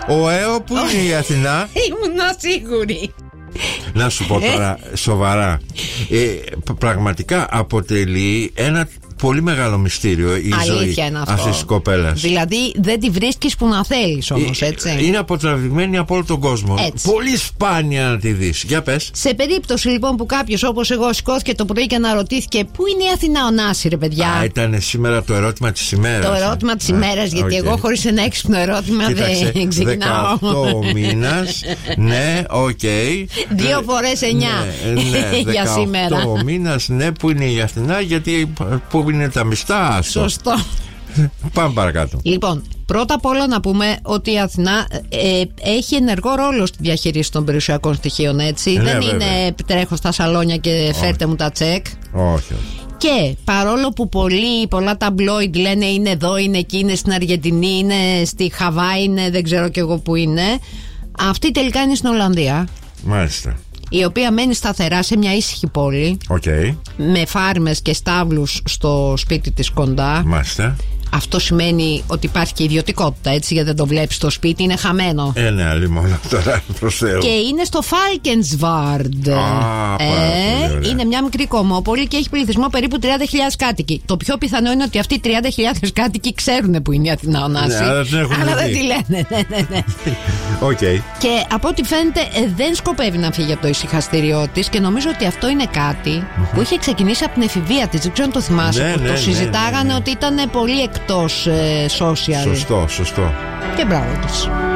Ο ΑΕΟ που είναι η Αθηνά? Ήμουν σίγουρη. Να σου πω τώρα σοβαρά, πραγματικά αποτελεί ένα πολύ μεγάλο μυστήριο η ζωή αυτής της κοπέλας. Δηλαδή δεν τη βρίσκεις που να θέλεις όμως, έτσι. Είναι αποτραβηγμένη από όλο τον κόσμο. Έτσι. Πολύ σπάνια να τη δεις. Για πες. Σε περίπτωση λοιπόν που κάποιος όπως εγώ σηκώθηκε το πρωί και αναρωτήθηκε πού είναι η Αθηνά Ωνάση, ρε παιδιά. Ήταν σήμερα το ερώτημα της ημέρας. Το ερώτημα της ημέρας, γιατί εγώ χωρίς ένα έξυπνο ερώτημα δεν ξεκινάω. 18 μήνας. Ναι, οκ. 2 φορές 9 για σήμερα. 18 μήνας, ναι, που είναι η Αθηνά, γιατί που είναι τα μιστά. Σωστό. Πάμε παρακάτω. Λοιπόν, πρώτα απ' όλα να πούμε ότι η Αθηνά έχει ενεργό ρόλο στη διαχείριση των περιουσιακών στοιχείων, έτσι. Δεν είναι τρέχω στα σαλόνια και φέρτε μου τα τσεκ. Όχι. Και παρόλο που πολλά ταμπλόιντ λένε είναι εδώ, είναι εκεί, είναι στην Αργεντινή, είναι στη Χαβάη, είναι δεν ξέρω κι εγώ που είναι, αυτή τελικά είναι στην Ολλανδία. Μάλιστα. Η οποία μένει σταθερά σε μια ήσυχη πόλη, με φάρμες και στάβλους στο σπίτι της κοντά. Μάλιστα. Αυτό σημαίνει ότι υπάρχει και ιδιωτικότητα, έτσι, γιατί δεν το βλέπεις στο σπίτι, είναι χαμένο. Ναι, άλλη μόνο τώρα προς Θεού. Και είναι στο Falkensvard. Είναι μια μικρή κομμόπολη και έχει πληθυσμό περίπου 30.000 κάτοικοι. Το πιο πιθανό είναι ότι αυτοί οι 30.000 κάτοικοι ξέρουν που είναι η Αθηνά Ωνάση. Αλλά δεν τη λένε. Ναι. Okay. Και από ό,τι φαίνεται δεν σκοπεύει να φύγει από το ησυχαστήριό της και νομίζω ότι αυτό είναι κάτι που είχε ξεκινήσει από την εφηβεία της. Δεν ξέρω αν το θυμάσαι. Το συζητάγανε ότι ήταν πολύ εκτός social. Σωστό. Και μπράβο της.